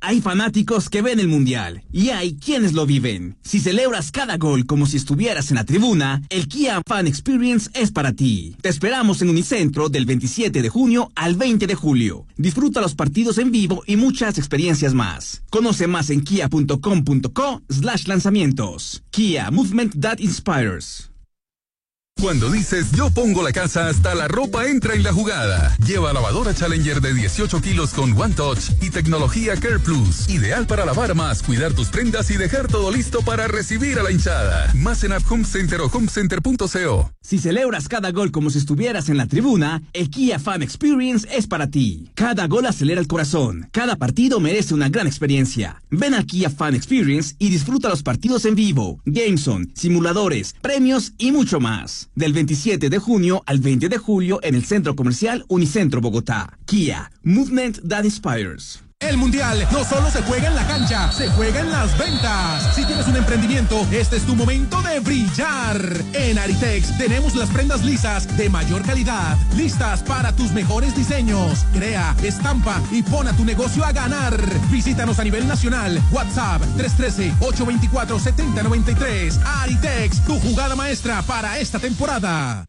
Hay fanáticos que ven el Mundial y hay quienes lo viven. Si celebras cada gol como si estuvieras en la tribuna, el Kia Fan Experience es para ti. Te esperamos en Unicentro del 27 de junio al 20 de julio. Disfruta los partidos en vivo y muchas experiencias más. Conoce más en kia.com.co/lanzamientos. Kia, movement that inspires. Cuando dices yo pongo la casa, hasta la ropa entra en la jugada. Lleva lavadora Challenger de 18 kilos con One Touch y tecnología Care Plus. Ideal para lavar más, cuidar tus prendas y dejar todo listo para recibir a la hinchada. Más en App Home Center o homecenter.co. Si celebras cada gol como si estuvieras en la tribuna, el Kia Fan Experience es para ti. Cada gol acelera el corazón. Cada partido merece una gran experiencia. Ven al Kia Fan Experience y disfruta los partidos en vivo, Gameson, simuladores, premios y mucho más. Del 27 de junio al 20 de julio en el Centro Comercial Unicentro Bogotá. Kia, movement that inspires. El Mundial no solo se juega en la cancha, se juega en las ventas. Si tienes un emprendimiento, este es tu momento de brillar. En Aritex tenemos las prendas lisas de mayor calidad, listas para tus mejores diseños. Crea, estampa y pon a tu negocio a ganar. Visítanos a nivel nacional. WhatsApp 313-824-7093. Aritex, tu jugada maestra para esta temporada.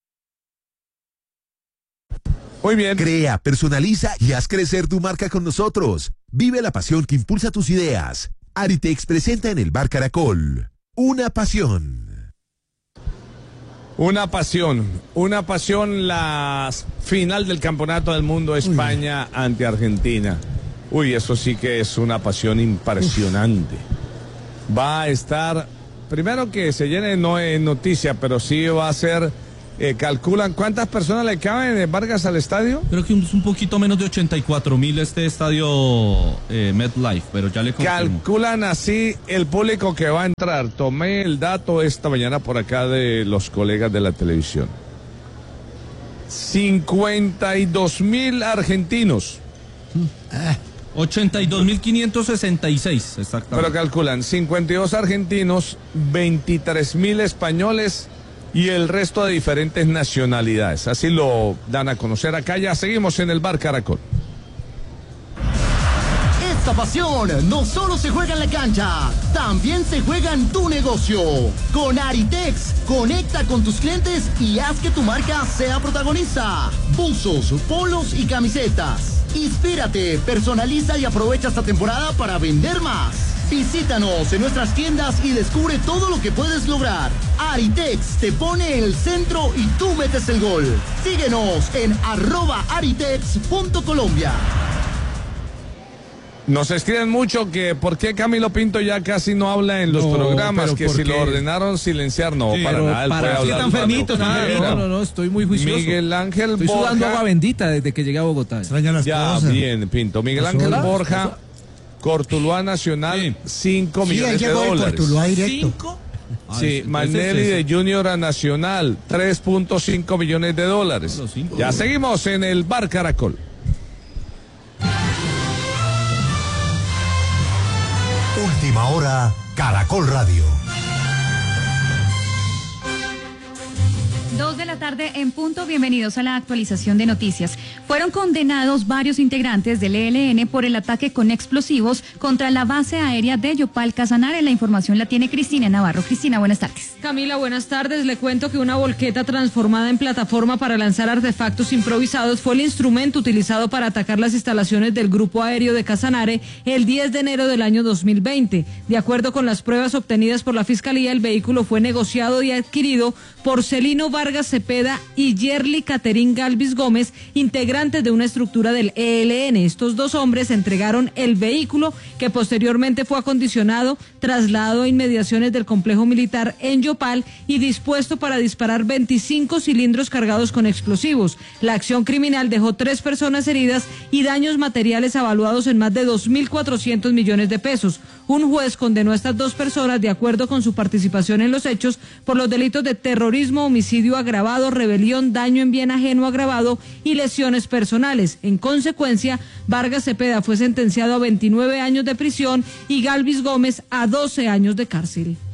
Muy bien. Crea, personaliza y haz crecer tu marca con nosotros. Vive la pasión que impulsa tus ideas. Aritex presenta en el Bar Caracol. Una pasión. Una pasión, la final del Campeonato del Mundo España ante Argentina. Uy, eso sí que es una pasión impresionante. Va a estar, primero que se llene no en noticia, pero sí va a ser... calculan cuántas personas le caben en Vargas al estadio. Creo que es un poquito menos de 84,000 este estadio MetLife, pero ya le confirmo. Calculan así el público que va a entrar. Tomé el dato esta mañana por acá de los colegas de la televisión. 52,000 argentinos. 82,566 exactamente. Pero calculan 52 argentinos, 23,000 españoles y el resto de diferentes nacionalidades. Así lo dan a conocer acá. Ya seguimos en el Bar Caracol. Esta pasión no solo se juega en la cancha, también se juega en tu negocio. Con Aritex, conecta con tus clientes y haz que tu marca sea protagonista. Buzos, polos y camisetas. Inspírate, personaliza y aprovecha esta temporada para vender más. Visítanos en nuestras tiendas y descubre todo lo que puedes lograr. Aritex te pone en el centro y tú metes el gol. Síguenos en @aritex.colombia. Nos escriben mucho que por qué Camilo Pinto ya casi no habla en los programas, que si lo ordenaron silenciar, no, sí, para nada. Para qué tan enfermito, no, estoy muy juicioso. Miguel Ángel Borja. Estoy sudando agua bendita desde que llegué a Bogotá. Extraña las cosas. Bien, Pinto. Miguel Ángel Borja, Cortuluá Nacional, 5 millones de dólares. ¿5? Sí, Manelli de Junior a Nacional, 3.5 millones de dólares. Ya seguimos en el Bar Caracol. Última hora, Caracol Radio. 2 de la tarde en punto, bienvenidos a la actualización de noticias. Fueron condenados varios integrantes del ELN por el ataque con explosivos contra la base aérea de Yopal Casanare. La información la tiene Cristina Navarro. Cristina, buenas tardes. Camila, buenas tardes. Le cuento que una volqueta transformada en plataforma para lanzar artefactos improvisados fue el instrumento utilizado para atacar las instalaciones del Grupo Aéreo de Casanare el 10 de enero del año 2020. De acuerdo con las pruebas obtenidas por la Fiscalía, el vehículo fue negociado y adquirido por Celino Vargas Cepeda y Yerli Caterín Galvis Gómez, integrantes de una estructura del ELN. Estos dos hombres entregaron el vehículo, que posteriormente fue acondicionado, trasladado a inmediaciones del complejo militar en Yopal y dispuesto para disparar 25 cilindros cargados con explosivos. La acción criminal dejó 3 personas heridas y daños materiales avaluados en más de 2.400 millones de pesos. Un juez condenó a estas 2 personas, de acuerdo con su participación en los hechos, por los delitos de terrorismo, homicidio agravado, rebelión, daño en bien ajeno agravado y lesiones personales. En consecuencia, Vargas Cepeda fue sentenciado a 29 años de prisión y Galvis Gómez a 12 años de cárcel.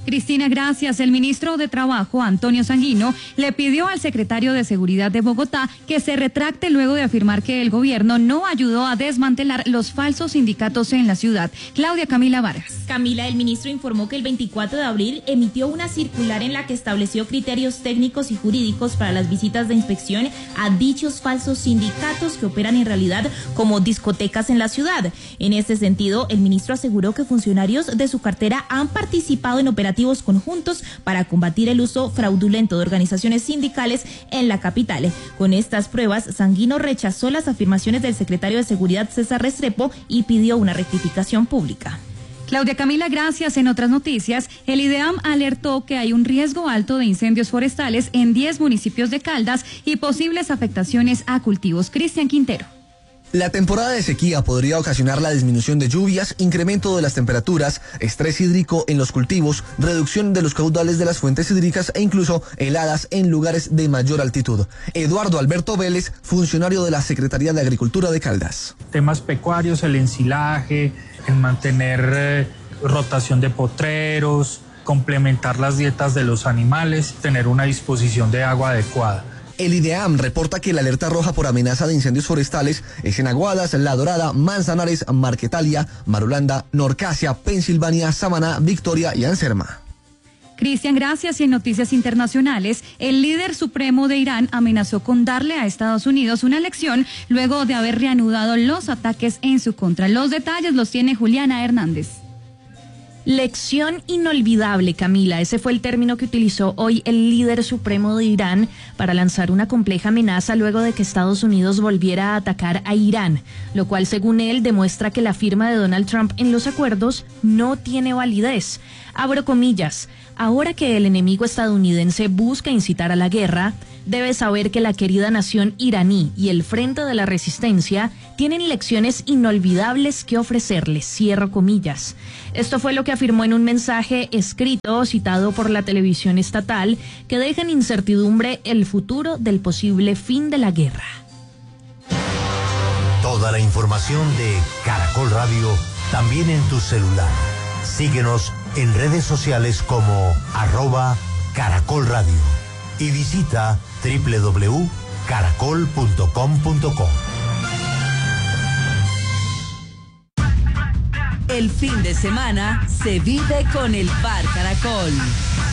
Cristina, gracias. El ministro de Trabajo, Antonio Sanguino, le pidió al secretario de Seguridad de Bogotá que se retracte luego de afirmar que el gobierno no ayudó a desmantelar los falsos sindicatos en la ciudad. Claudia Camila Vargas. Camila, el ministro informó que el 24 de abril emitió una circular en la que estableció criterios técnicos y jurídicos para las visitas de inspección a dichos falsos sindicatos que operan en realidad como discotecas en la ciudad. En este sentido, el ministro aseguró que funcionarios de su cartera han participado en operativos conjuntos para combatir el uso fraudulento de organizaciones sindicales en la capital. Con estas pruebas, Sanguino rechazó las afirmaciones del secretario de Seguridad, César Restrepo, y pidió una rectificación pública. Claudia Camila, gracias. En otras noticias, el IDEAM alertó que hay un riesgo alto de incendios forestales en 10 municipios de Caldas y posibles afectaciones a cultivos. Cristian Quintero. La temporada de sequía podría ocasionar la disminución de lluvias, incremento de las temperaturas, estrés hídrico en los cultivos, reducción de los caudales de las fuentes hídricas e incluso heladas en lugares de mayor altitud. Eduardo Alberto Vélez, funcionario de la Secretaría de Agricultura de Caldas. Temas pecuarios, el ensilaje, el mantener rotación de potreros, complementar las dietas de los animales, tener una disposición de agua adecuada. El IDEAM reporta que la alerta roja por amenaza de incendios forestales es en Aguadas, La Dorada, Manzanares, Marquetalia, Marulanda, Norcasia, Pensilvania, Samaná, Victoria y Anserma. Cristian, gracias. Y en noticias internacionales, el líder supremo de Irán amenazó con darle a Estados Unidos una lección luego de haber reanudado los ataques en su contra. Los detalles los tiene Juliana Hernández. Lección inolvidable, Camila. Ese fue el término que utilizó hoy el líder supremo de Irán para lanzar una compleja amenaza luego de que Estados Unidos volviera a atacar a Irán, lo cual, según él, demuestra que la firma de Donald Trump en los acuerdos no tiene validez. Abro comillas. Ahora que el enemigo estadounidense busca incitar a la guerra, debe saber que la querida nación iraní y el Frente de la Resistencia tienen lecciones inolvidables que ofrecerles, cierro comillas. Esto fue lo que afirmó en un mensaje escrito citado por la televisión estatal que deja en incertidumbre el futuro del posible fin de la guerra. Toda la información de Caracol Radio también en tu celular. Síguenos en redes sociales como @Caracol Radio y visita www.caracol.com.co. El fin de semana se vive con el Bar Caracol.